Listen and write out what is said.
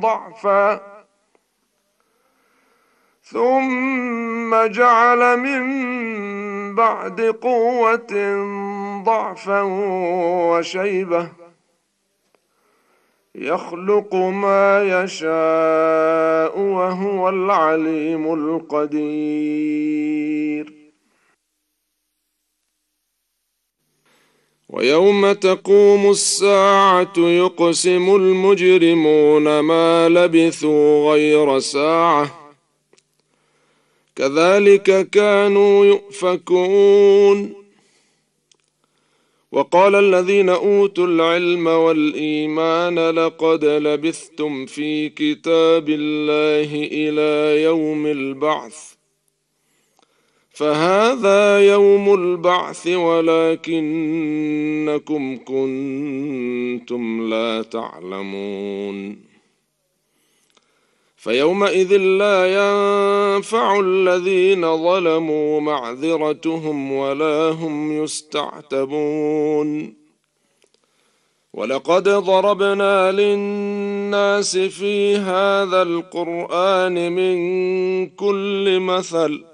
ضعفا ثم جعل من بعد قوة ضعفا وشيبة يخلق ما يشاء وهو العليم القدير. ويوم تقوم الساعة يقسم المجرمون ما لبثوا غير ساعة كذلك كانوا يؤفكون. وقال الذين أوتوا العلم والإيمان لقد لبثتم في كتاب الله إلى يوم البعث فهذا يوم البعث ولكنكم كنتم لا تعلمون. فيومئذ لا ينفع الذين ظلموا معذرتهم ولا هم يستعتبون. ولقد ضربنا للناس في هذا القرآن من كل مثل